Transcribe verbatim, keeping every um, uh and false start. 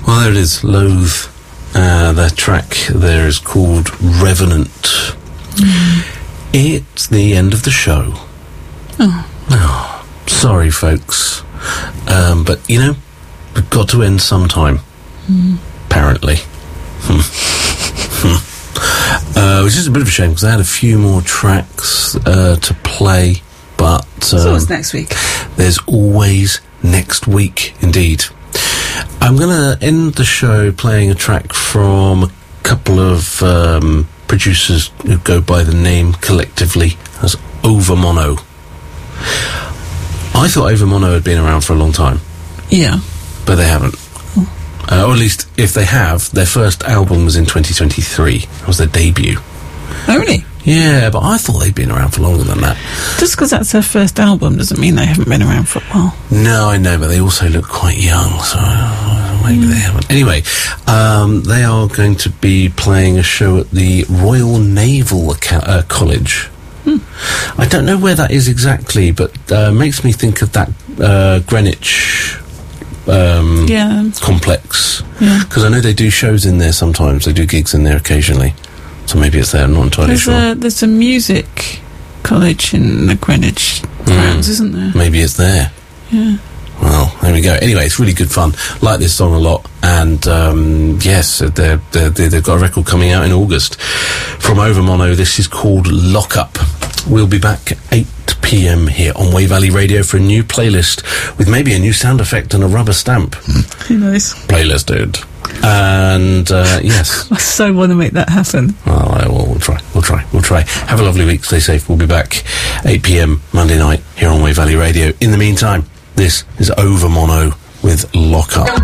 Well, there it is, Loathe. Uh, their track there is called Revenant. Mm. It's the end of the show. Oh. Oh, sorry, folks. Um, but, you know, we've got to end sometime. Mm. Apparently. uh, which is a bit of a shame, because I had a few more tracks uh, to play, but... Um, so what's next week? There's always next week, indeed. I'm going to end the show playing a track from a couple of um, producers who go by the name collectively as Overmono. I thought Overmono had been around for a long time. Yeah. But they haven't. Oh. Uh, or at least, if they have, their first album was in twenty twenty-three. That was their debut. Oh, really? Yeah, but I thought they'd been around for longer than that. Just because that's their first album doesn't mean they haven't been around for a while. No, I know, but they also look quite young, so uh, maybe mm. they haven't. Anyway, um, they are going to be playing a show at the Royal Naval Aca- uh, College. Hmm. I don't know where that is exactly, but uh, makes me think of that uh, Greenwich um, yeah. complex. Yeah. Because I know they do shows in there sometimes. They do gigs in there occasionally. So maybe it's there, I'm not entirely there's sure. A, there's a music college in the Greenwich grounds, mm. isn't there? Maybe it's there. Yeah. Well, there we go. Anyway, it's really good fun. Like this song a lot. And, um, yes, they're, they're, they've got a record coming out in August from Overmono. This is called Lock Up. We'll be back at eight p.m. here on Way Valley Radio for a new playlist with maybe a new sound effect and a rubber stamp. Who knows? Playlist, dude. And, uh, yes. I so want to make that happen. Well, I, well, we'll try. We'll try. We'll try. Have a lovely week. Stay safe. We'll be back eight p.m. Monday night here on Way Valley Radio. In the meantime, this is Overmono with Lock Up.